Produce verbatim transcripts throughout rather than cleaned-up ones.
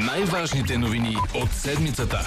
Най-важните новини от седмицата.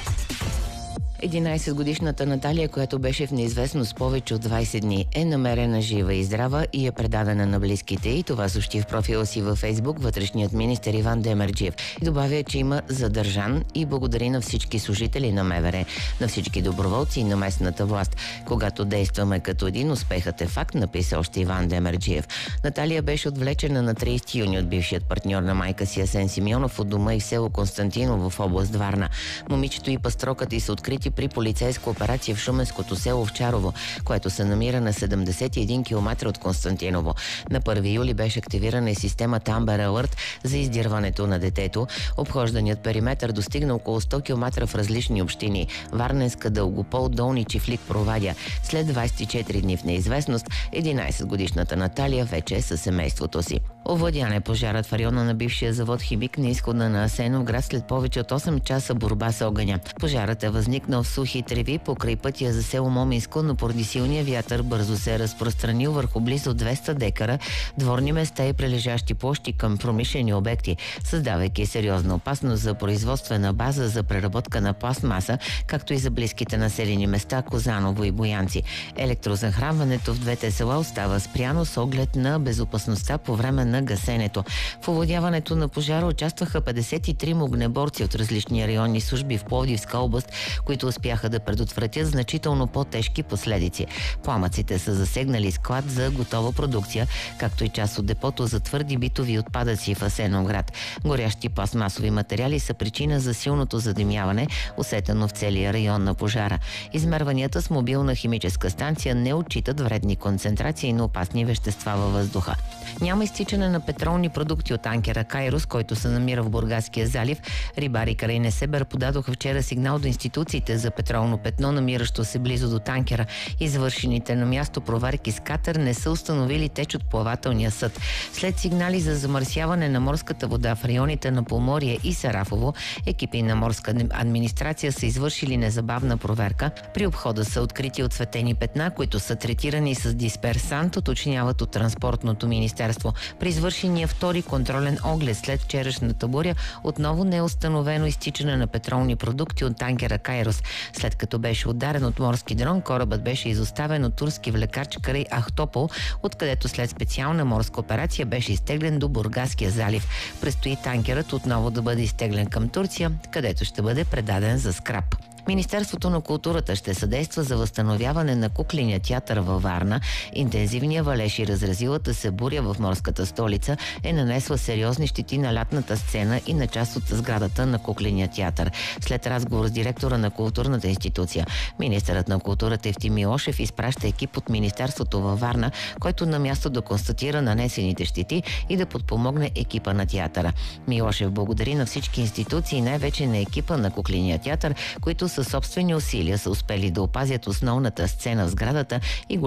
единайсетгодишната Наталия, която беше в неизвестност повече от двайсет дни, е намерена жива и здрава и е предадена на близките. И това съобщи в профила си във Фейсбук вътрешният министър Иван Демерджиев. И добавя, че има задържан и благодари на всички служители на МВР, на всички доброволци и на местната власт. Когато действаме като един, успехът е факт, написа още Иван Демерджиев. Наталия беше отвлечена на трийсети юни от бившият партньор на майка си Асен Симеонов от дома и в село Константиново в област Варна. Момичето и пастрокът й са открити при полицейска операция в шуменското село Овчарово, което се намира на седемдесет и един километра от Константиново. На първи юли беше активирана и системата Amber Alert за издирването на детето. Обхожданият периметър достигна около сто километра в различни общини – Варненска, Дългопол, Долни Чифлик, Провадя. След двайсет и четири дни в неизвестност, единайсетгодишната Наталия вече е със семейството си. Овладян е пожарът в района на бившия завод Химик на изхода на Асеновград след повече от осем часа борба с огъня. Пожарът е възникнал в сухи треви покрай пътя за село Моминско, но поради силния вятър бързо се е разпространил върху близо двеста декара дворни места и прилежащи площи към промишлени обекти, създавайки сериозна опасност за производствена база за преработка на пластмаса, както и за близките населени места Козаново и Боянци. Електрозахранването в двете села остава спряно с оглед на безопасността по време на гасенето. В овладяването на пожара участваха петдесет и трима огнеборци от различни районни служби в Пловдивска област, които успяха да предотвратят значително по-тежки последици. Пламъците са засегнали склад за готова продукция, както и част от депото за твърди битови отпадъци в Асеновград. Горящи пластмасови материали са причина за силното задимяване, усетено в целия район на пожара. Измерванията с мобилна химическа станция не отчитат вредни концентрации на опасни вещества във въздуха. Няма изтичане на петролни продукти от танкера Кайрос, който се намира в Бургаския залив. Рибари край Несебър подадоха вчера сигнал до институциите за петролно петно, намиращо се близо до танкера. Извършените на място проверки с катер не са установили теч от плавателния съд. След сигнали за замърсяване на морската вода в районите на Поморие и Сарафово, екипи на морска администрация са извършили незабавна проверка. При обхода са открити отцветени петна, които са третирани с дисперсант, уточняват от Транспортното министерство. При извършения втори контролен оглед след вчерашната буря отново не е установено изтичане на петролни продукти от танкера Кайрос. След като беше ударен от морски дрон, корабът беше изоставен от турски влекач край Ахтопол, откъдето след специална морска операция беше изтеглен до Бургаския залив. Предстои танкерът отново да бъде изтеглен към Турция, където ще бъде предаден за скрап. Министерството на културата ще съдейства за възстановяване на кукления театър във Варна. Интензивния валеж и разразилата се буря в морската столица е нанесла сериозни щети на лятната сцена и на част от сградата на кукления театър. След разговор с директора на културната институция, министърът на културата Евтим Милошев изпраща екип от Министерството във Варна, който на място да констатира нанесените щети и да подпомогне екипа на театъра. Милошев благодари на всички институции, най-вече на екипа на кукления театър, които със собствени усилия са успели да опазят основната сцена в сградата и